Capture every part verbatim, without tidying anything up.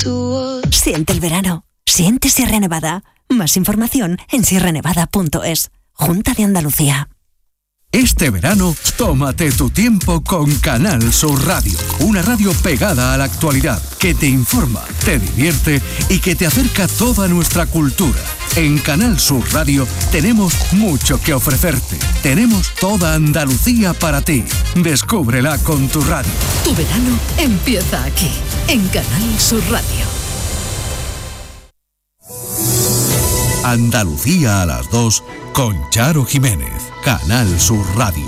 Siente el verano. Siente Sierra Nevada. Más información en sierra nevada punto es. Junta de Andalucía. Este verano, tómate tu tiempo con Canal Sur Radio. Una radio pegada a la actualidad, que te informa, te divierte y que te acerca toda nuestra cultura. En Canal Sur Radio tenemos mucho que ofrecerte. Tenemos toda Andalucía para ti. Descúbrela con tu radio. Tu verano empieza aquí, en Canal Sur Radio. Andalucía a las dos con Charo Jiménez. Canal Sur Radio.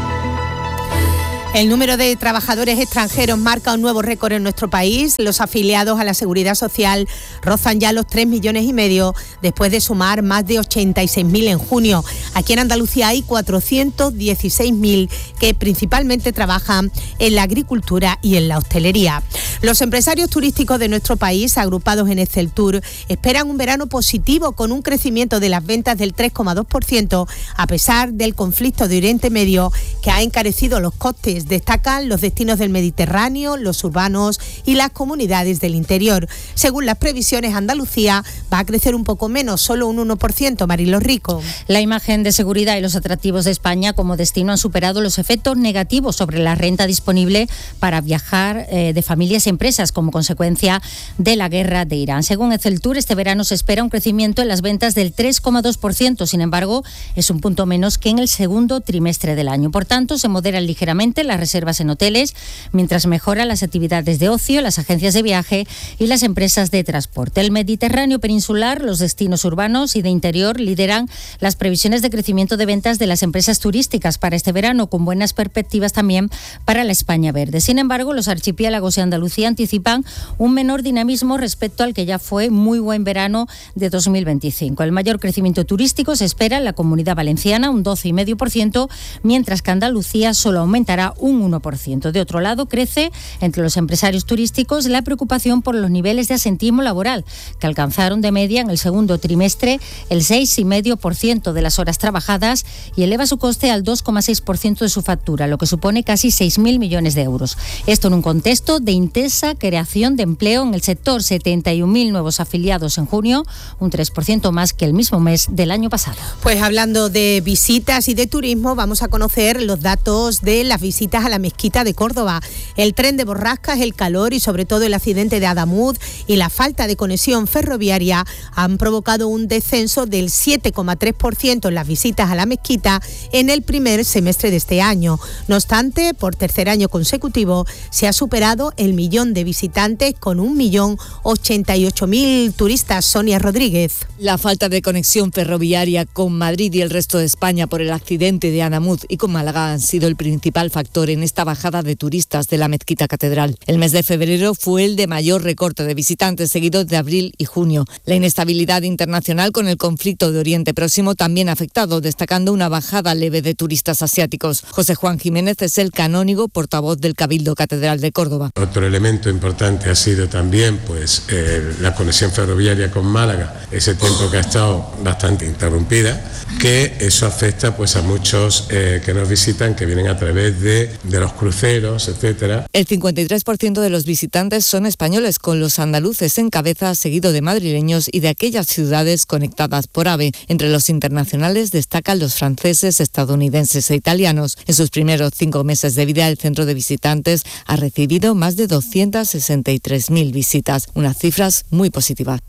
El número de trabajadores extranjeros marca un nuevo récord en nuestro país. Los afiliados a la Seguridad Social rozan ya los tres millones y medio después de sumar más de ochenta y seis mil en junio. Aquí en Andalucía hay cuatrocientos dieciséis mil que principalmente trabajan en la agricultura y en la hostelería. Los empresarios turísticos de nuestro país, agrupados en Exceltur, esperan un verano positivo con un crecimiento de las ventas del tres coma dos por ciento a pesar del conflicto de Oriente Medio que ha encarecido los costes. Destacan los destinos del Mediterráneo, los urbanos y las comunidades del interior. Según las previsiones, Andalucía va a crecer un poco menos, solo un uno por ciento. Marilo Rico. La imagen de seguridad y los atractivos de España como destino han superado los efectos negativos sobre la renta disponible para viajar eh, de familias y empresas como consecuencia de la guerra de Irán. Según Exceltur, este verano se espera un crecimiento en las ventas del tres coma dos por ciento. Sin embargo, es un punto menos que en el segundo trimestre del año. Por tanto, se moderan ligeramente las reservas en hoteles, mientras mejoran las actividades de ocio, las agencias de viaje y las empresas de transporte. El Mediterráneo peninsular, los destinos urbanos y de interior lideran las previsiones de crecimiento de ventas de las empresas turísticas para este verano, con buenas perspectivas también para la España verde. Sin embargo, los archipiélagos y Andalucía anticipan un menor dinamismo respecto al que ya fue muy buen verano de dos mil veinticinco. El mayor crecimiento turístico se espera en la Comunidad Valenciana, un doce coma cinco por ciento, mientras que Andalucía solo aumentará un uno por ciento. De otro lado, crece entre los empresarios turísticos la preocupación por los niveles de asentismo laboral, que alcanzaron de media en el segundo trimestre el seis coma cinco por ciento de las horas trabajadas y eleva su coste al dos coma seis por ciento de su factura, lo que supone casi seis mil millones de euros. Esto en un contexto de intensa creación de empleo en el sector, setenta y un mil nuevos afiliados en junio, un tres por ciento más que el mismo mes del año pasado. Pues hablando de visitas y de turismo, vamos a conocer los datos de las visitas a la mezquita de Córdoba. El tren de borrascas, el calor y sobre todo el accidente de Adamuz y la falta de conexión ferroviaria han provocado un descenso del siete coma tres por ciento en las visitas a la mezquita en el primer semestre de este año. No obstante, por tercer año consecutivo se ha superado el millón de visitantes con un millón ochenta y ocho mil turistas. Sonia Rodríguez. La falta de conexión ferroviaria con Madrid y el resto de España por el accidente de Adamuz y con Málaga han sido el principal factor en esta bajada de turistas de la Mezquita Catedral. El mes de febrero fue el de mayor recorte de visitantes, seguido de abril y junio. La inestabilidad internacional con el conflicto de Oriente Próximo también ha afectado, destacando una bajada leve de turistas asiáticos. José Juan Jiménez es el canónigo portavoz del Cabildo Catedral de Córdoba. Otro elemento importante ha sido también pues, eh, la conexión ferroviaria con Málaga, ese tiempo que ha estado bastante interrumpida, que eso afecta pues, a muchos eh, que nos visitan, que vienen a través de, de los cruceros, etcétera. El cincuenta y tres por ciento de los visitantes son españoles, con los andaluces en cabeza, seguido de madrileños y de aquellas ciudades conectadas por AVE. Entre los internacionales destacan los franceses, estadounidenses e italianos. En sus primeros cinco meses de vida, el centro de visitantes ha recibido más de doscientas sesenta y tres mil visitas, unas cifras muy positivas.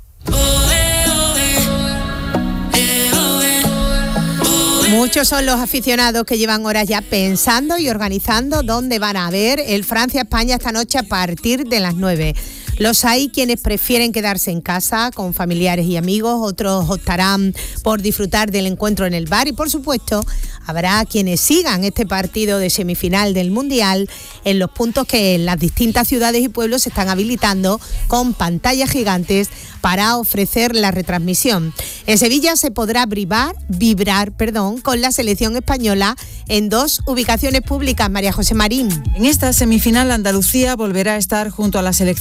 Muchos son los aficionados que llevan horas ya pensando y organizando dónde van a ver el Francia-España esta noche a partir de las nueve. Los hay quienes prefieren quedarse en casa con familiares y amigos, otros optarán por disfrutar del encuentro en el bar y, por supuesto, habrá quienes sigan este partido de semifinal del Mundial en los puntos que en las distintas ciudades y pueblos se están habilitando con pantallas gigantes para ofrecer la retransmisión. En Sevilla se podrá vibrar, vibrar perdón, con la selección española en dos ubicaciones públicas. María José Marín. En esta semifinal, Andalucía volverá a estar junto a la selección española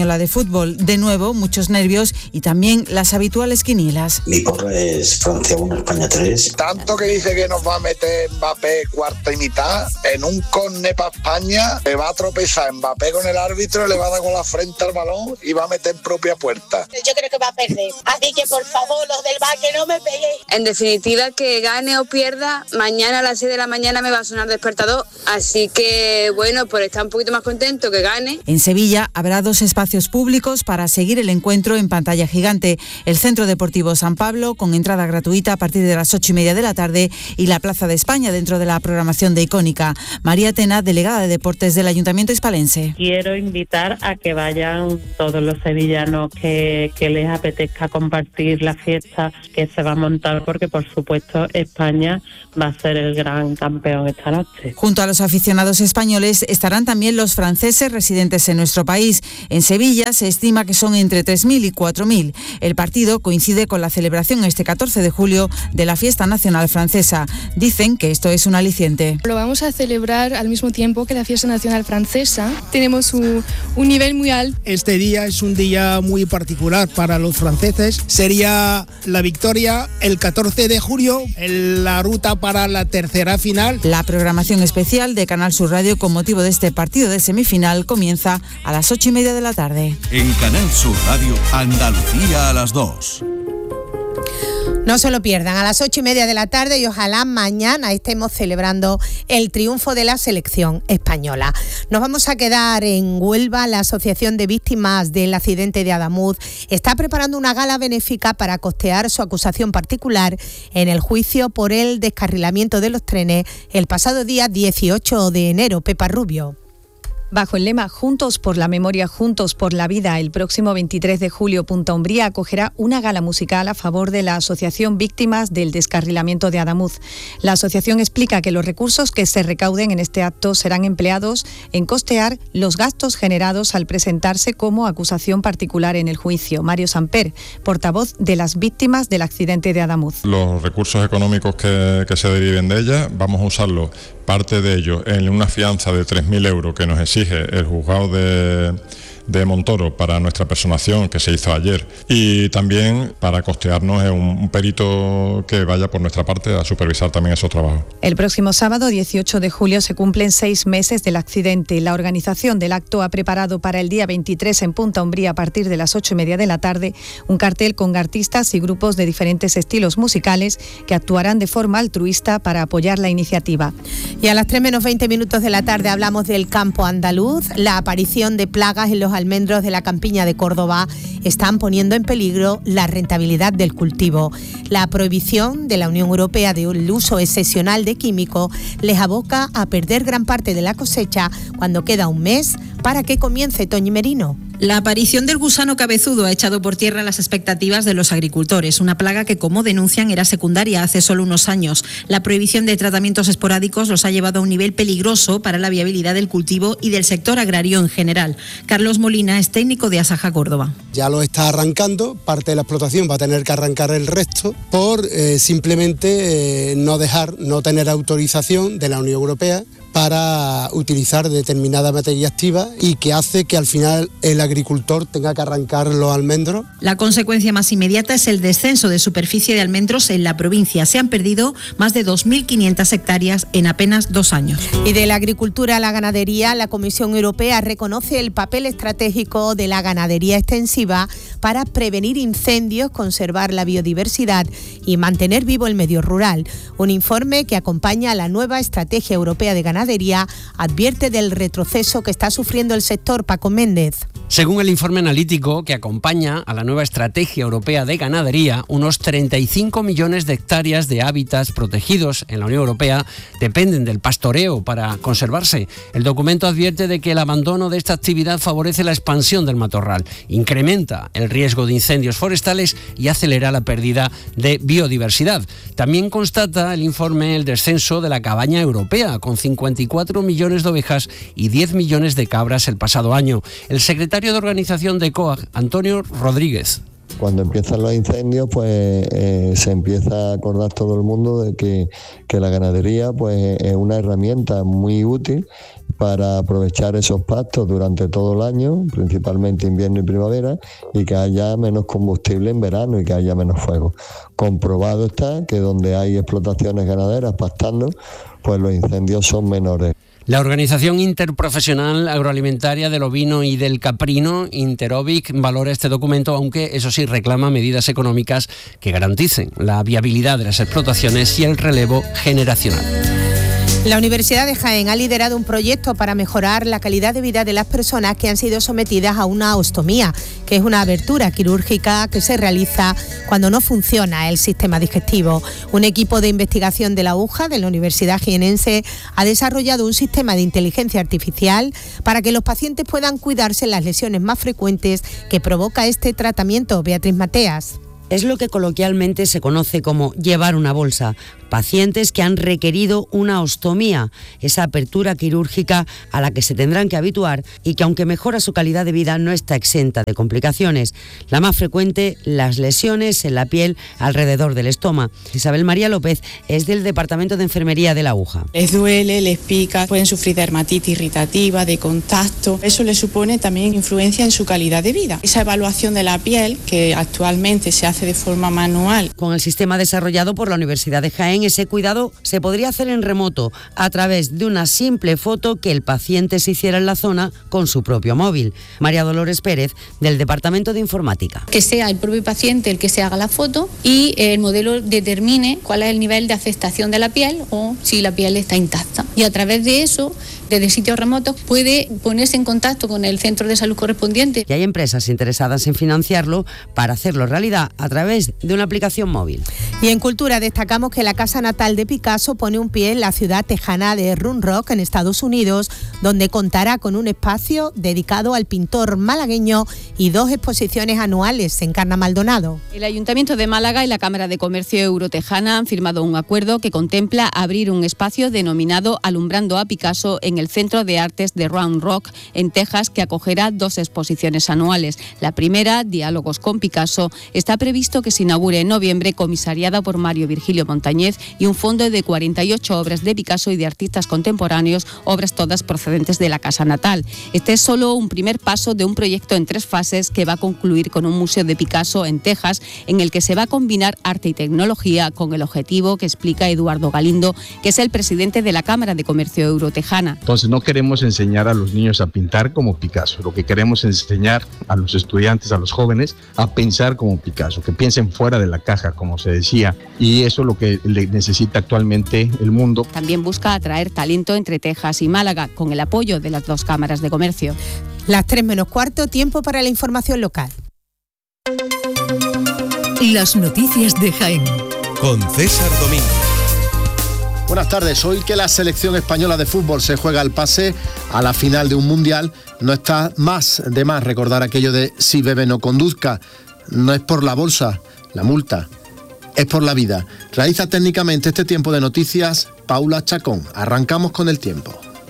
Española de Fútbol. De nuevo, muchos nervios y también las habituales quinielas. Mi porra es Francia uno, España tres. Tanto que dice que nos va a meter Mbappé cuarta y mitad, en un córner para España, le va a tropezar Mbappé con el árbitro, le va a dar con la frente al balón y va a meter en propia puerta. Yo creo que va a perder, así que por favor, los del bar, que no me peguéis. En definitiva, que gane o pierda, mañana a las seis de la mañana me va a sonar despertador, así que bueno, por estar un poquito más contento, que gane. En Sevilla habrá dos espacios públicos para seguir el encuentro en pantalla gigante: el Centro Deportivo San Pablo, con entrada gratuita a partir de las ocho y media de la tarde, y la Plaza de España, dentro de la programación de Icónica. María Tena, delegada de Deportes del Ayuntamiento hispalense. Quiero invitar a que vayan todos los sevillanos que, que les apetezca compartir la fiesta que se va a montar, porque por supuesto España va a ser el gran campeón esta noche. Junto a los aficionados españoles estarán también los franceses residentes en nuestro país. En Sevilla se estima que son entre tres mil y cuatro mil. El partido coincide con la celebración este catorce de julio de la fiesta nacional francesa. Dicen que esto es un aliciente. Lo vamos a celebrar al mismo tiempo que la fiesta nacional francesa. Tenemos un, un nivel muy alto. Este día es un día muy particular para los franceses. Sería la victoria el catorce de julio, en la ruta para la tercera final. La programación especial de Canal Sur Radio con motivo de este partido de semifinal comienza a las ocho y media de la tarde. En Canal Sur Radio, Andalucía a las dos. No se lo pierdan, a las ocho y media de la tarde, y ojalá mañana estemos celebrando el triunfo de la selección española. Nos vamos a quedar en Huelva. La Asociación de Víctimas del Accidente de Adamuz está preparando una gala benéfica para costear su acusación particular en el juicio por el descarrilamiento de los trenes el pasado día dieciocho de enero. Pepa Rubio. Bajo el lema Juntos por la Memoria, Juntos por la Vida, el próximo veintitrés de julio Punta Umbría acogerá una gala musical a favor de la Asociación Víctimas del Descarrilamiento de Adamuz. La asociación explica que los recursos que se recauden en este acto serán empleados en costear los gastos generados al presentarse como acusación particular en el juicio. Mario Samper, portavoz de las víctimas del accidente de Adamuz. Los recursos económicos que, que se deriven de ella, vamos a usarlos, parte de ellos, en una fianza de tres mil euros que nos exige el juzgado de, de Montoro para nuestra personación, que se hizo ayer, y también para costearnos un, un perito que vaya por nuestra parte a supervisar también esos trabajos. El próximo sábado dieciocho de julio se cumplen seis meses del accidente. La organización del acto ha preparado para el día veintitrés en Punta Umbría, a partir de las ocho y media de la tarde, un cartel con artistas y grupos de diferentes estilos musicales que actuarán de forma altruista para apoyar la iniciativa. Y a las tres menos veinte minutos de la tarde hablamos del campo andaluz. La aparición de plagas en los almendros de la campiña de Córdoba están poniendo en peligro la rentabilidad del cultivo. La prohibición de la Unión Europea del uso excepcional de químicos les aboca a perder gran parte de la cosecha cuando queda un mes para que comience Toñi Merino. La aparición del gusano cabezudo ha echado por tierra las expectativas de los agricultores, una plaga que, como denuncian, era secundaria hace solo unos años. La prohibición de tratamientos esporádicos los ha llevado a un nivel peligroso para la viabilidad del cultivo y del sector agrario en general. Carlos Molina es técnico de Asaja Córdoba. Ya lo está arrancando, parte de la explotación va a tener que arrancar el resto por eh, simplemente eh, no dejar, no tener autorización de la Unión Europea para utilizar determinada materia activa, y que hace que al final el agricultor tenga que arrancar los almendros. La consecuencia más inmediata es el descenso de superficie de almendros en la provincia. Se han perdido más de dos mil quinientas hectáreas en apenas dos años. Y de la agricultura a la ganadería, la Comisión Europea reconoce el papel estratégico de la ganadería extensiva para prevenir incendios, conservar la biodiversidad y mantener vivo el medio rural. Un informe que acompaña a la nueva Estrategia Europea de Ganadería advierte del retroceso que está sufriendo el sector. Paco Méndez. Según el informe analítico que acompaña a la nueva Estrategia Europea de Ganadería, unos treinta y cinco millones de hectáreas de hábitats protegidos en la Unión Europea dependen del pastoreo para conservarse. El documento advierte de que el abandono de esta actividad favorece la expansión del matorral, incrementa el riesgo de incendios forestales y acelera la pérdida de biodiversidad. También constata el informe el descenso de la cabaña europea, con cincuenta y cuatro millones de ovejas y diez millones de cabras el pasado año. El secretario de organización de COAG, Antonio Rodríguez. Cuando empiezan los incendios, pues eh, se empieza a acordar todo el mundo de que, que la ganadería pues es una herramienta muy útil para aprovechar esos pastos durante todo el año, principalmente invierno y primavera, y que haya menos combustible en verano y que haya menos fuego. Comprobado está que donde hay explotaciones ganaderas pastando, pues los incendios son menores. La Organización Interprofesional Agroalimentaria del Ovino y del Caprino, Interovic, valora este documento, aunque eso sí reclama medidas económicas que garanticen la viabilidad de las explotaciones y el relevo generacional. La Universidad de Jaén ha liderado un proyecto para mejorar la calidad de vida de las personas que han sido sometidas a una ostomía, que es una abertura quirúrgica que se realiza cuando no funciona el sistema digestivo. Un equipo de investigación de la U J A, de la Universidad Jienense, ha desarrollado un sistema de inteligencia artificial para que los pacientes puedan cuidarse las lesiones más frecuentes que provoca este tratamiento. Beatriz Mateas. Es lo que coloquialmente se conoce como llevar una bolsa. Pacientes que han requerido una ostomía, esa apertura quirúrgica a la que se tendrán que habituar y que, aunque mejora su calidad de vida, no está exenta de complicaciones. La más frecuente, las lesiones en la piel alrededor del estoma. Isabel María López es del Departamento de Enfermería de la U J A. Les duele, les pica, pueden sufrir de dermatitis irritativa, de contacto. Eso les supone también influencia en su calidad de vida. Esa evaluación de la piel, que actualmente se hace de forma manual. Con el sistema desarrollado por la Universidad de Jaén, ese cuidado se podría hacer en remoto a través de una simple foto que el paciente se hiciera en la zona con su propio móvil. María Dolores Pérez, del Departamento de Informática. Que sea el propio paciente el que se haga la foto y el modelo determine cuál es el nivel de afectación de la piel o si la piel está intacta. Y a través de eso, desde sitios remotos, puede ponerse en contacto con el centro de salud correspondiente. Y hay empresas interesadas en financiarlo para hacerlo realidad a través de una aplicación móvil. Y en cultura destacamos que la casa natal de Picasso pone un pie en la ciudad tejana de Round Rock, en Estados Unidos, donde contará con un espacio dedicado al pintor malagueño y dos exposiciones anuales. En Encarna Maldonado. El Ayuntamiento de Málaga y la Cámara de Comercio Eurotejana han firmado un acuerdo que contempla abrir un espacio denominado Alumbrando a Picasso en el Centro de Artes de Round Rock, en Texas, que acogerá dos exposiciones anuales. La primera, Diálogos con Picasso, está previsto que se inaugure en noviembre, comisariada por Mario Virgilio Montañez, y un fondo de cuarenta y ocho obras de Picasso y de artistas contemporáneos, obras todas procedentes de la casa natal. Este es solo un primer paso de un proyecto en tres fases que va a concluir con un museo de Picasso en Texas, en el que se va a combinar arte y tecnología con el objetivo que explica Eduardo Galindo, que es el presidente de la Cámara de Comercio Eurotejana. Entonces no queremos enseñar a los niños a pintar como Picasso, lo que queremos es enseñar a los estudiantes, a los jóvenes, a pensar como Picasso, que piensen fuera de la caja, como se decía, y eso es lo que le necesita actualmente el mundo. También busca atraer talento entre Texas y Málaga, con el apoyo de las dos cámaras de comercio. Las tres menos cuarto, tiempo para la información local. Las noticias de Jaén. Con César Domingo. Buenas tardes. Hoy que la selección española de fútbol se juega el pase a la final de un mundial, no está más de más recordar aquello de si bebe no conduzca. No es por la bolsa, la multa, es por la vida. Realiza técnicamente este tiempo de noticias Paula Chacón. Arrancamos con el tiempo.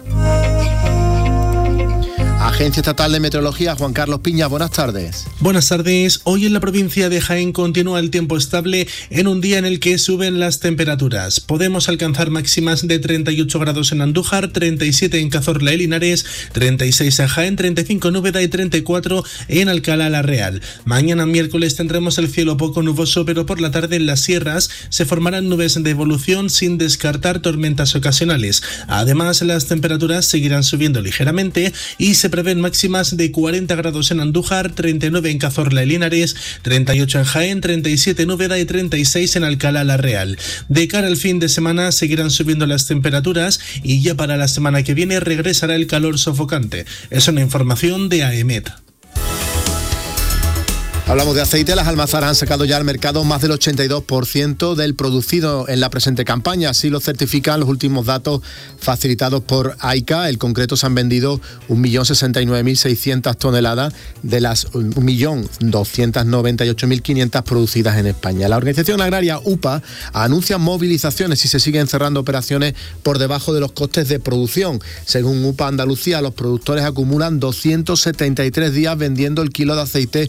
Agencia Estatal de Meteorología, Juan Carlos Piña, buenas tardes. Buenas tardes. Hoy en la provincia de Jaén continúa el tiempo estable en un día en el que suben las temperaturas. Podemos alcanzar máximas de treinta y ocho grados en Andújar, treinta y siete en Cazorla y Linares, treinta y seis en Jaén, treinta y cinco en Úbeda y treinta y cuatro en Alcalá la Real. Mañana miércoles tendremos el cielo poco nuboso, pero por la tarde en las sierras se formarán nubes de evolución sin descartar tormentas ocasionales. Además, las temperaturas seguirán subiendo ligeramente y se prevén máximas de cuarenta grados en Andújar, treinta y nueve en Cazorla y Linares, treinta y ocho en Jaén, treinta y siete en Úbeda y treinta y seis en Alcalá la Real. De cara al fin de semana seguirán subiendo las temperaturas y ya para la semana que viene regresará el calor sofocante. Es una información de AEMET. Hablamos de aceite. Las almazaras han sacado ya al mercado más del ochenta y dos por ciento del producido en la presente campaña. Así lo certifican los últimos datos facilitados por AICA. En concreto se han vendido un millón sesenta y nueve mil seiscientas toneladas de las un millón doscientos noventa y ocho mil quinientas producidas en España. La organización agraria U P A anuncia movilizaciones si se siguen cerrando operaciones por debajo de los costes de producción. Según U P A Andalucía, los productores acumulan doscientos setenta y tres días vendiendo el kilo de aceite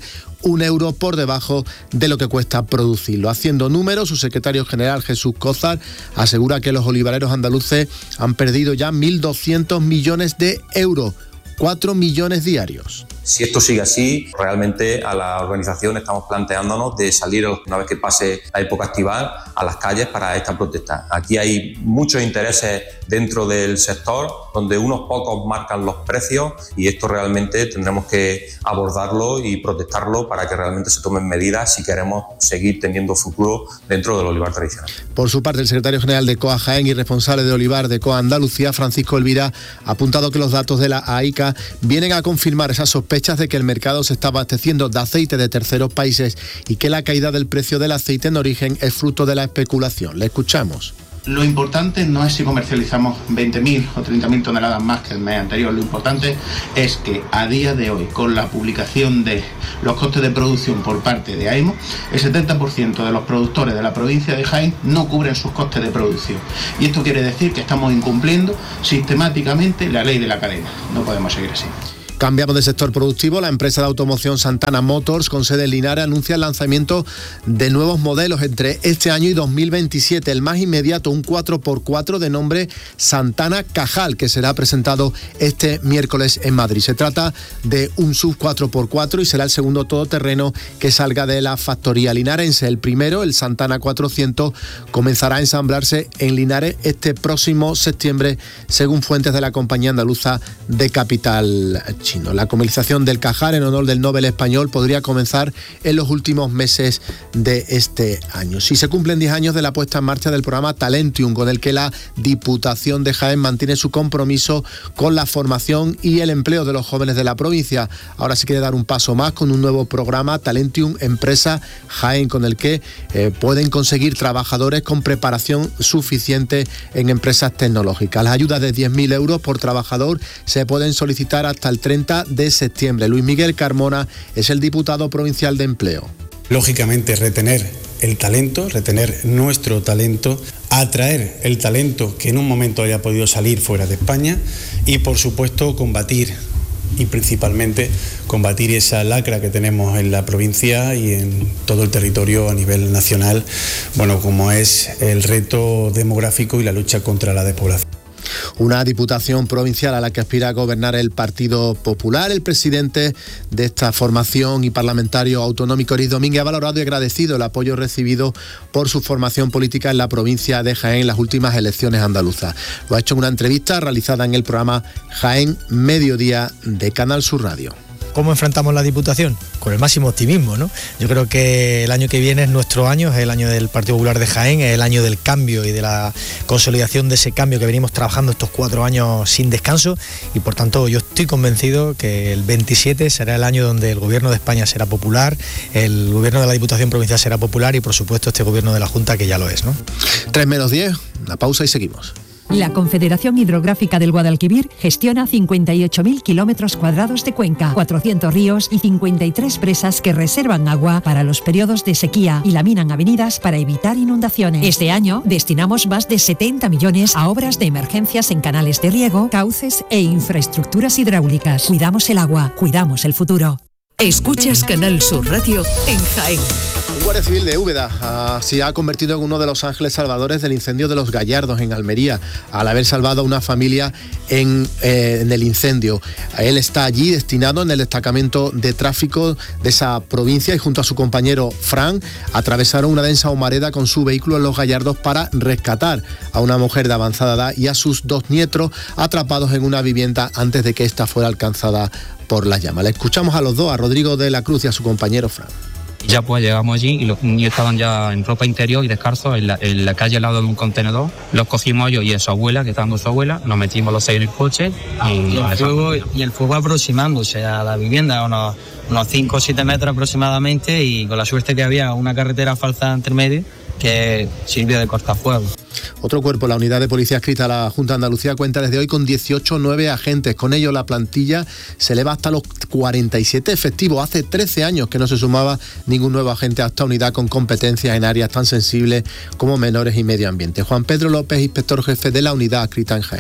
un euro por debajo de lo que cuesta producirlo. Haciendo números, su secretario general Jesús Cózar asegura que los olivareros andaluces han perdido ya mil doscientos millones de euros, cuatro millones diarios. Si esto sigue así, realmente a la organización estamos planteándonos de salir, una vez que pase la época estival, a las calles para esta protesta. Aquí hay muchos intereses dentro del sector, donde unos pocos marcan los precios, y esto realmente tendremos que abordarlo y protestarlo para que realmente se tomen medidas si queremos seguir teniendo futuro dentro del olivar tradicional. Por su parte, el secretario general de C O A Jaén y responsable de olivar de C O A Andalucía, Francisco Elvira, ha apuntado que los datos de la AICA vienen a confirmar esas sospechas de que el mercado se está abasteciendo de aceite de terceros países y que la caída del precio del aceite en origen es fruto de la especulación. Le escuchamos. Lo importante no es si comercializamos veinte mil o treinta mil toneladas más que el mes anterior. Lo importante es que a día de hoy, con la publicación de los costes de producción por parte de AEMO, el setenta por ciento de los productores de la provincia de Jaén no cubren sus costes de producción. Y esto quiere decir que estamos incumpliendo sistemáticamente la ley de la cadena. No podemos seguir así. Cambiamos de sector productivo. La empresa de automoción Santana Motors, con sede en Linares, anuncia el lanzamiento de nuevos modelos entre este año y dos mil veintisiete. El más inmediato, un cuatro por cuatro de nombre Santana Cajal, que será presentado este miércoles en Madrid. Se trata de un S U V cuatro por cuatro y será el segundo todoterreno que salga de la factoría linarense. El primero, el Santana cuatrocientos, comenzará a ensamblarse en Linares este próximo septiembre, según fuentes de la compañía andaluza de capital chino. La comercialización del Cajal, en honor del Nobel español, podría comenzar en los últimos meses de este año. Si se cumplen diez años de la puesta en marcha del programa Talentium, con el que la Diputación de Jaén mantiene su compromiso con la formación y el empleo de los jóvenes de la provincia. Ahora se quiere dar un paso más con un nuevo programa, Talentium Empresa Jaén, con el que eh, pueden conseguir trabajadores con preparación suficiente en empresas tecnológicas. Las ayudas de diez mil euros por trabajador se pueden solicitar hasta el treinta de septiembre. Luis Miguel Carmona es el diputado provincial de Empleo. Lógicamente, retener el talento, retener nuestro talento, atraer el talento que en un momento haya podido salir fuera de España y, por supuesto, combatir y principalmente combatir esa lacra que tenemos en la provincia y en todo el territorio a nivel nacional, bueno, como es el reto demográfico y la lucha contra la despoblación. Una diputación provincial a la que aspira a gobernar el Partido Popular. El presidente de esta formación y parlamentario autonómico, Eric Domínguez, ha valorado y agradecido el apoyo recibido por su formación política en la provincia de Jaén en las últimas elecciones andaluzas. Lo ha hecho en una entrevista realizada en el programa Jaén Mediodía de Canal Sur Radio. ¿Cómo enfrentamos la Diputación? Con el máximo optimismo, ¿no? Yo creo que el año que viene es nuestro año, es el año del Partido Popular de Jaén, es el año del cambio y de la consolidación de ese cambio que venimos trabajando estos cuatro años sin descanso, y por tanto yo estoy convencido que el veintisiete será el año donde el Gobierno de España será popular, el Gobierno de la Diputación Provincial será popular y por supuesto este Gobierno de la Junta, que ya lo es, ¿no? tres menos diez, una pausa y seguimos. La Confederación Hidrográfica del Guadalquivir gestiona cincuenta y ocho mil kilómetros cuadrados de cuenca, cuatrocientos ríos y cincuenta y tres presas que reservan agua para los periodos de sequía y laminan avenidas para evitar inundaciones. Este año destinamos más de setenta millones a obras de emergencias en canales de riego, cauces e infraestructuras hidráulicas. Cuidamos el agua, cuidamos el futuro. Escuchas Canal Sur Radio en Jaén. Un guardia civil de Úbeda uh, se ha convertido en uno de los ángeles salvadores del incendio de los Gallardos en Almería, al haber salvado a una familia en, eh, en el incendio. Él está allí destinado en el destacamento de tráfico de esa provincia y junto a su compañero Fran atravesaron una densa humareda con su vehículo en los Gallardos para rescatar a una mujer de avanzada edad y a sus dos nietos atrapados en una vivienda antes de que ésta fuera alcanzada por las llamas. Le escuchamos a los dos, a Rodrigo de la Cruz y a su compañero Fran. Ya pues llegamos allí y los niños estaban ya en ropa interior y descalzos en la, en la calle al lado de un contenedor. Los cogimos yo y a su abuela, que estaba con su abuela, nos metimos los seis en el coche. Y, y, el, fuego, y el fuego aproximándose a la vivienda, unos, unos cinco o siete metros aproximadamente, y con la suerte que había una carretera falsa entre medio que sirvió de cortafuegos. Otro cuerpo, la unidad de policía adscrita a la Junta de Andalucía, cuenta desde hoy con dieciocho nueve agentes. Con ello la plantilla se eleva hasta los cuarenta y siete efectivos. Hace trece años que no se sumaba ningún nuevo agente a esta unidad con competencias en áreas tan sensibles como menores y medio ambiente. Juan Pedro López, inspector jefe de la unidad adscrita en Jaén.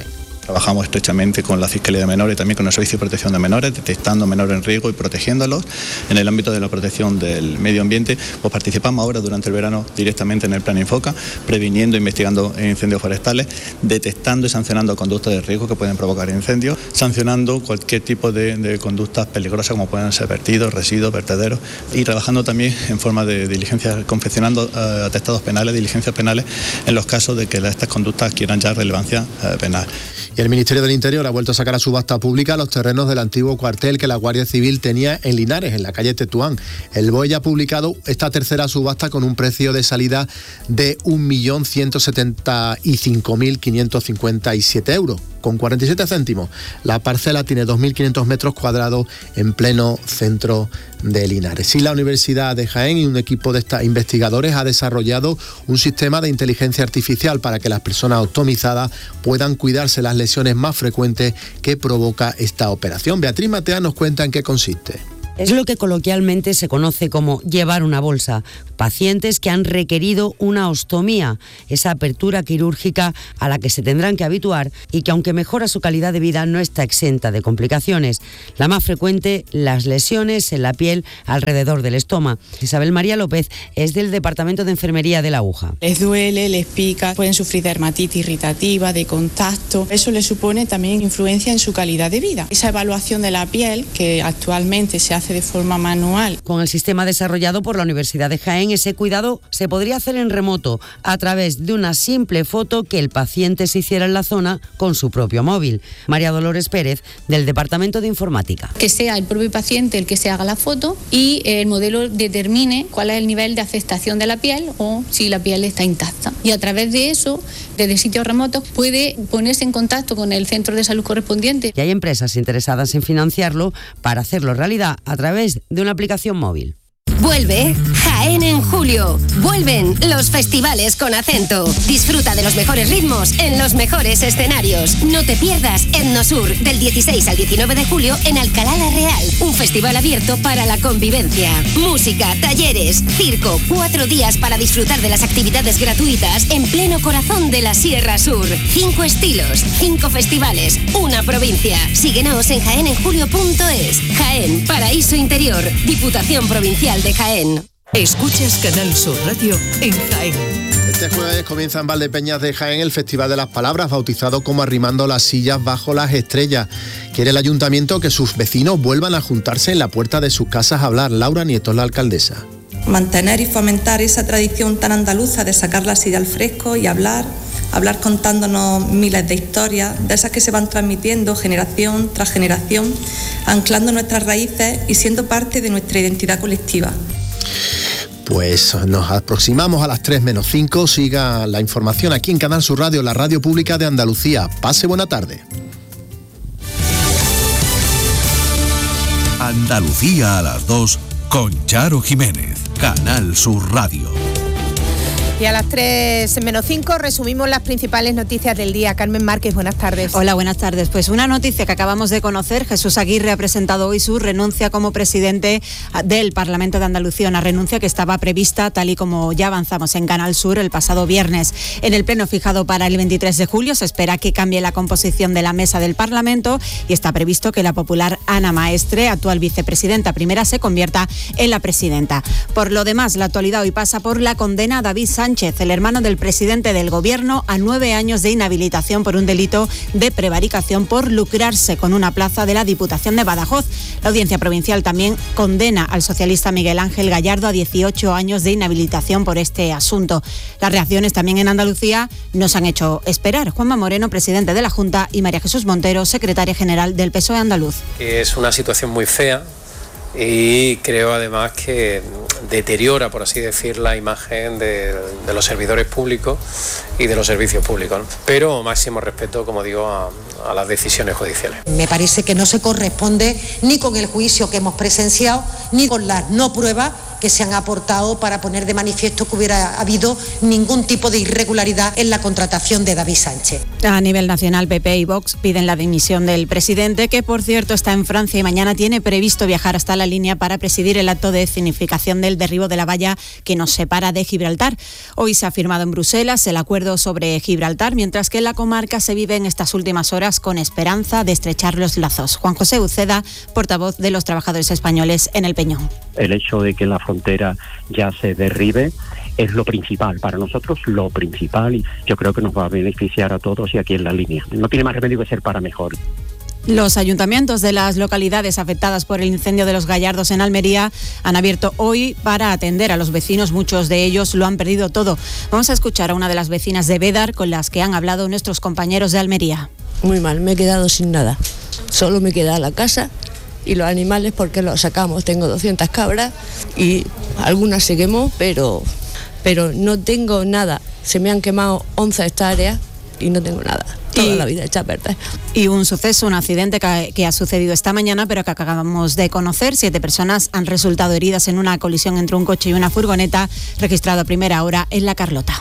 Trabajamos estrechamente con la Fiscalía de Menores y también con el Servicio de Protección de Menores, detectando menores en riesgo y protegiéndolos. En el ámbito de la protección del medio ambiente, pues participamos ahora durante el verano directamente en el Plan Infoca, previniendo e investigando incendios forestales, detectando y sancionando conductas de riesgo que pueden provocar incendios, sancionando cualquier tipo de, de conductas peligrosas como pueden ser vertidos, residuos, vertederos, y trabajando también en forma de diligencias, confeccionando eh, atestados penales, diligencias penales en los casos de que estas conductas adquieran ya relevancia eh, penal. Y el Ministerio del Interior ha vuelto a sacar a subasta pública los terrenos del antiguo cuartel que la Guardia Civil tenía en Linares, en la calle Tetuán. El B O E ya ha publicado esta tercera subasta con un precio de salida de un millón ciento setenta y cinco mil quinientos cincuenta y siete euros, con cuarenta y siete céntimos. La parcela tiene dos mil quinientos metros cuadrados en pleno centro de Linares. Y la Universidad de Jaén y un equipo de esta investigadores ha desarrollado un sistema de inteligencia artificial para que las personas optimizadas puedan cuidarse las lesiones más frecuentes que provoca esta operación. Beatriz Matea nos cuenta en qué consiste. Es lo que coloquialmente se conoce como llevar una bolsa. Pacientes que han requerido una ostomía, esa apertura quirúrgica a la que se tendrán que habituar y que, aunque mejora su calidad de vida, no está exenta de complicaciones. La más frecuente, las lesiones en la piel alrededor del estoma. Isabel María López es del Departamento de Enfermería de La Aguja. Les duele, les pica, pueden sufrir dermatitis irritativa, de contacto. Eso les supone también influencia en su calidad de vida. Esa evaluación de la piel, que actualmente se hace de forma manual. Con el sistema desarrollado por la Universidad de Jaén, ese cuidado se podría hacer en remoto a través de una simple foto que el paciente se hiciera en la zona con su propio móvil. María Dolores Pérez, del Departamento de Informática. Que sea el propio paciente el que se haga la foto y el modelo determine cuál es el nivel de afectación de la piel o si la piel está intacta. Y a través de eso, desde sitios remotos, puede ponerse en contacto con el centro de salud correspondiente. Y hay empresas interesadas en financiarlo para hacerlo realidad a través de una aplicación móvil. Vuelve Jaén en julio. Vuelven los festivales con acento. Disfruta de los mejores ritmos en los mejores escenarios. No te pierdas Etnosur del dieciséis al diecinueve de julio en Alcalá la Real. Un festival abierto para la convivencia. Música, talleres, circo. Cuatro días para disfrutar de las actividades gratuitas en pleno corazón de la Sierra Sur. Cinco estilos, cinco festivales, una provincia. Síguenos en jaén en julio punto es. Jaén, paraíso interior. Diputación Provincial de Jaén. Escuchas Canal Sur Radio en Jaén. Este jueves comienza en Valdepeñas de Jaén el Festival de las Palabras, bautizado como Arrimando las Sillas Bajo las Estrellas. Quiere el ayuntamiento que sus vecinos vuelvan a juntarse en la puerta de sus casas a hablar. Laura Nieto, la alcaldesa. Mantener y fomentar esa tradición tan andaluza de sacar la silla al fresco y hablar, hablar contándonos miles de historias, de esas que se van transmitiendo generación tras generación, anclando nuestras raíces y siendo parte de nuestra identidad colectiva. Pues nos aproximamos a las tres menos cinco. Siga la información aquí en Canal Sur Radio, la radio pública de Andalucía. Pase buena tarde. Andalucía a las dos con Charo Jiménez. Canal Sur Radio. Y a las tres menos cinco resumimos las principales noticias del día. Carmen Márquez, buenas tardes. Hola, buenas tardes. Pues una noticia que acabamos de conocer. Jesús Aguirre ha presentado hoy su renuncia como presidente del Parlamento de Andalucía, una renuncia que estaba prevista, tal y como ya avanzamos en Canal Sur el pasado viernes. En el pleno fijado para el veintitrés de julio se espera que cambie la composición de la mesa del Parlamento y está previsto que la popular Ana Maestre, actual vicepresidenta primera, se convierta en la presidenta. Por lo demás, la actualidad hoy pasa por la condena a David Sánchez, Sánchez, el hermano del presidente del Gobierno, a nueve años de inhabilitación por un delito de prevaricación por lucrarse con una plaza de la Diputación de Badajoz. La Audiencia Provincial también condena al socialista Miguel Ángel Gallardo a dieciocho años de inhabilitación por este asunto. Las reacciones también en Andalucía nos han hecho esperar. Juanma Moreno, presidente de la Junta, y María Jesús Montero, secretaria general del P S O E andaluz. Es una situación muy fea y creo además que deteriora, por así decir, la imagen de, de los servidores públicos y de los servicios públicos, ¿no? Pero máximo respeto, como digo, a, a las decisiones judiciales. Me parece que no se corresponde ni con el juicio que hemos presenciado, ni con las no pruebas que se han aportado para poner de manifiesto que hubiera habido ningún tipo de irregularidad en la contratación de David Sánchez. A nivel nacional, P P y Vox piden la dimisión del presidente, que por cierto está en Francia y mañana tiene previsto viajar hasta la línea para presidir el acto de significación del derribo de la valla que nos separa de Gibraltar. Hoy se ha firmado en Bruselas el acuerdo sobre Gibraltar, mientras que en la comarca se vive en estas últimas horas con esperanza de estrechar los lazos. Juan José Uceda, portavoz de los trabajadores españoles en El Peñón. El hecho de que la frontera ya se derribe es lo principal, para nosotros lo principal, y yo creo que nos va a beneficiar a todos y aquí en la línea. No tiene más remedio que ser para mejor. Los ayuntamientos de las localidades afectadas por el incendio de Los Gallardos en Almería han abierto hoy para atender a los vecinos. Muchos de ellos lo han perdido todo. Vamos a escuchar a una de las vecinas de Bédar con las que han hablado nuestros compañeros de Almería. Muy mal, me he quedado sin nada. Solo me queda la casa y los animales porque los sacamos. Tengo doscientas cabras y algunas se quemó, pero, pero no tengo nada. Se me han quemado once hectáreas y no tengo nada. Toda y, la vida hecha a perder. Y un suceso, un accidente que, que ha sucedido esta mañana, pero que acabamos de conocer. Siete personas han resultado heridas en una colisión entre un coche y una furgoneta, registrado a primera hora en La Carlota.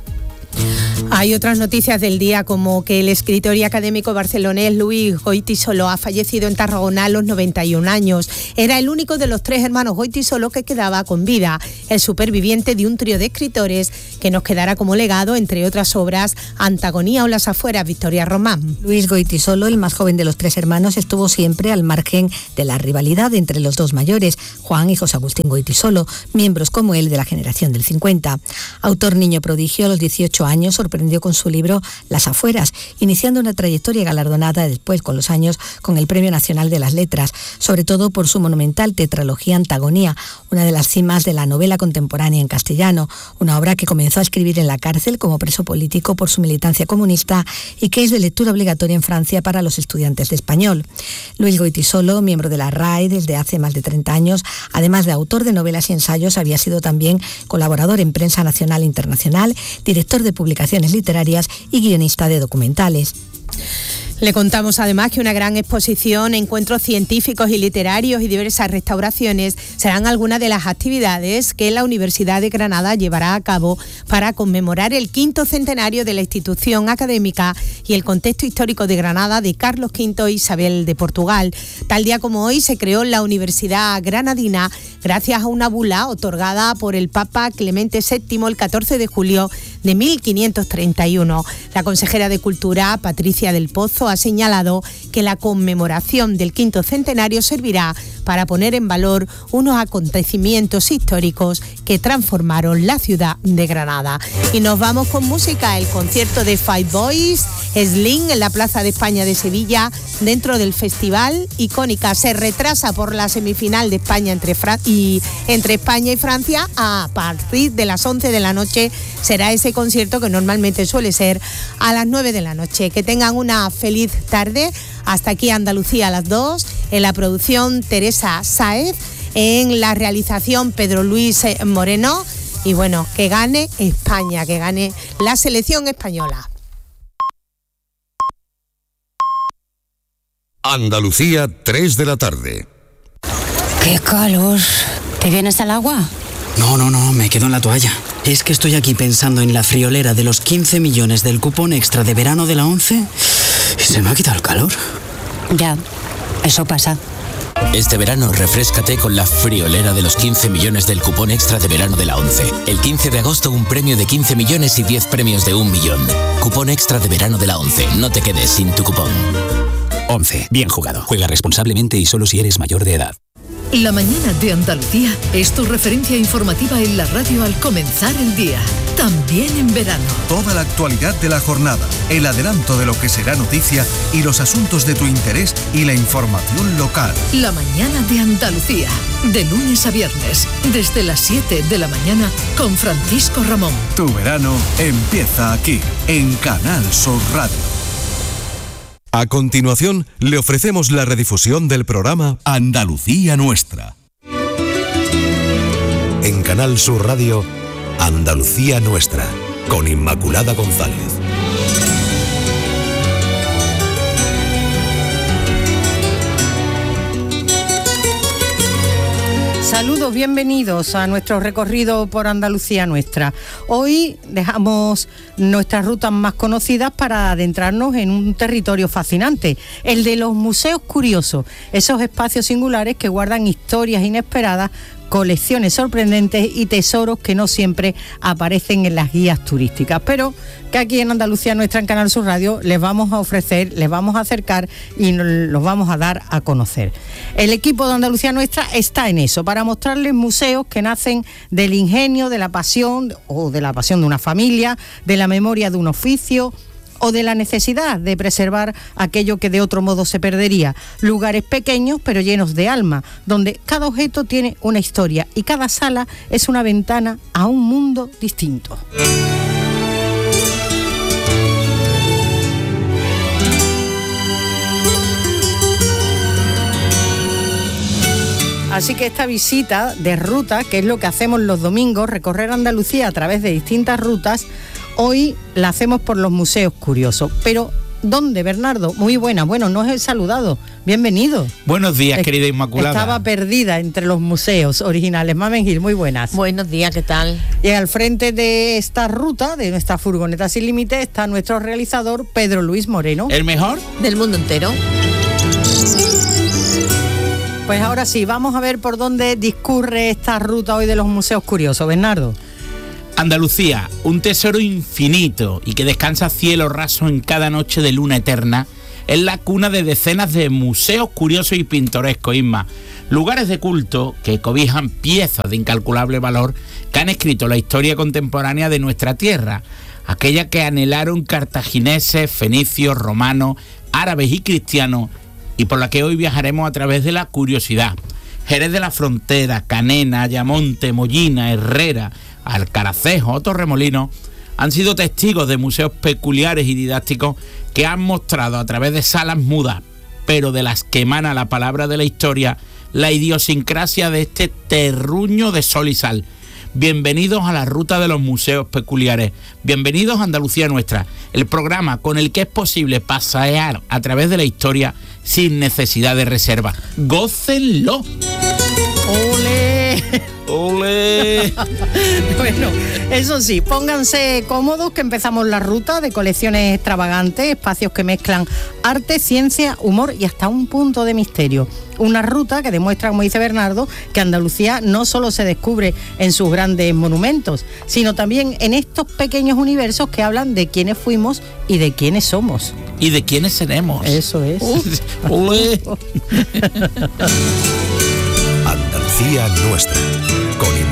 Hay otras noticias del día, como que el escritor y académico barcelonés Luis Goytisolo ha fallecido en Tarragona a los noventa y un años. Era el único de los tres hermanos Goytisolo que quedaba con vida, el superviviente de un trío de escritores que nos quedará como legado, entre otras obras, Antagonía o Las Afueras, Victoria Román. Luis Goytisolo, el más joven de los tres hermanos, estuvo siempre al margen de la rivalidad entre los dos mayores, Juan y José Agustín Goytisolo, miembros como él de la generación del cincuenta. Autor niño prodigio, a los dieciocho años sorprendió con su libro Las Afueras, iniciando una trayectoria galardonada después con los años con el Premio Nacional de las Letras, sobre todo por su monumental tetralogía Antagonía, una de las cimas de la novela contemporánea en castellano, una obra que comenzó a escribir en la cárcel como preso político por su militancia comunista y que es de lectura obligatoria en Francia para los estudiantes de español. Luis Goytisolo, miembro de la R A E desde hace más de treinta años, además de autor de novelas y ensayos, había sido también colaborador en prensa nacional e internacional, director de publicaciones literarias y guionista de documentales. Le contamos además que una gran exposición, encuentros científicos y literarios y diversas restauraciones serán algunas de las actividades que la Universidad de Granada llevará a cabo para conmemorar el quinto centenario de la institución académica y el contexto histórico de Granada de Carlos quinto e Isabel de Portugal. Tal día como hoy se creó la Universidad Granadina gracias a una bula otorgada por el Papa Clemente séptimo el catorce de julio de mil quinientos treinta y uno. La consejera de Cultura, Patricia del Pozo, ha señalado que la conmemoración del quinto centenario servirá para poner en valor unos acontecimientos históricos que transformaron la ciudad de Granada. Y nos vamos con música, el concierto de Five Boys, Sling, en la Plaza de España de Sevilla, dentro del festival Icónica. Se retrasa por la semifinal de España entre, Fran- y, entre España y Francia. A partir de las once de la noche será ese concierto que normalmente suele ser a las nueve de la noche. Que tengan una feliz tarde. Hasta aquí Andalucía a las dos. En la producción Teresa Sáez. En la realización Pedro Luis Moreno. Y bueno, que gane España, que gane la selección española. Andalucía, tres de la tarde. ¡Qué calor! ¿Te vienes al agua? No, no, no, me quedo en la toalla. Es que estoy aquí pensando en la friolera de los quince millones del cupón extra de verano de la ONCE y se me ha quitado el calor. Ya, eso pasa. Este verano refréscate con la friolera de los quince millones del cupón extra de verano de la ONCE. El quince de agosto un premio de quince millones y diez premios de un millón. Cupón extra de verano de la ONCE. No te quedes sin tu cupón. ONCE. Bien jugado. Juega responsablemente y solo si eres mayor de edad. La mañana de Andalucía es tu referencia informativa en la radio al comenzar el día. También en verano. Toda la actualidad de la jornada, el adelanto de lo que será noticia y los asuntos de tu interés y la información local. La mañana de Andalucía, de lunes a viernes, desde las siete de la mañana con Francisco Ramón. Tu verano empieza aquí, en Canal Sur Radio. A continuación, le ofrecemos la redifusión del programa Andalucía Nuestra. En Canal Sur Radio, Andalucía Nuestra, con Inmaculada González. Saludos. Saludos, bienvenidos a nuestro recorrido por Andalucía nuestra. Hoy dejamos nuestras rutas más conocidas para adentrarnos en un territorio fascinante, el de los museos curiosos, esos espacios singulares que guardan historias inesperadas, colecciones sorprendentes y tesoros que no siempre aparecen en las guías turísticas, pero que aquí en Andalucía Nuestra, en Canal Sur Radio, les vamos a ofrecer, les vamos a acercar y los vamos a dar a conocer. El equipo de Andalucía Nuestra está en eso, para mostrarles museos que nacen del ingenio, de la pasión o de la pasión de una familia, de la memoria de un oficio o de la necesidad de preservar aquello que de otro modo se perdería. Lugares pequeños pero llenos de alma, donde cada objeto tiene una historia y cada sala es una ventana a un mundo distinto. Así que esta visita de ruta, que es lo que hacemos los domingos, recorrer Andalucía a través de distintas rutas, hoy la hacemos por los museos curiosos. Pero, ¿dónde, Bernardo? Muy buena. Bueno, no os he saludado. Bienvenido. Buenos días, es, querida Inmaculada. Estaba perdida entre los museos originales. Mamen Gil, muy buenas. Buenos días, ¿qué tal? Y al frente de esta ruta, de nuestra furgoneta sin límite, está nuestro realizador, Pedro Luis Moreno. ¿El mejor? Del mundo entero. Pues ahora sí, vamos a ver por dónde discurre esta ruta hoy de los museos curiosos. Bernardo. Andalucía, un tesoro infinito y que descansa cielo raso en cada noche de luna eterna, es la cuna de decenas de museos curiosos y pintorescos, Isma. Lugares de culto que cobijan piezas de incalculable valor que han escrito la historia contemporánea de nuestra tierra, aquella que anhelaron cartagineses, fenicios, romanos, árabes y cristianos, y por la que hoy viajaremos a través de la curiosidad. Jerez de la Frontera, Canena, Ayamonte, Mollina, Herrera, Alcaracejo o Torremolinos han sido testigos de museos peculiares y didácticos que han mostrado a través de salas mudas, pero de las que emana la palabra de la historia, la idiosincrasia de este terruño de sol y sal. Bienvenidos a la ruta de los museos peculiares. Bienvenidos a Andalucía Nuestra, el programa con el que es posible pasear a través de la historia sin necesidad de reserva. ¡Gócenlo! ¡Ole! ¡Ole! Bueno, eso sí, pónganse cómodos que empezamos la ruta de colecciones extravagantes, espacios que mezclan arte, ciencia, humor y hasta un punto de misterio. Una ruta que demuestra, como dice Bernardo, que Andalucía no solo se descubre en sus grandes monumentos, sino también en estos pequeños universos que hablan de quiénes fuimos y de quiénes somos. Y de quiénes seremos. Eso es. ¡Ole! Andalucía Nuestra, con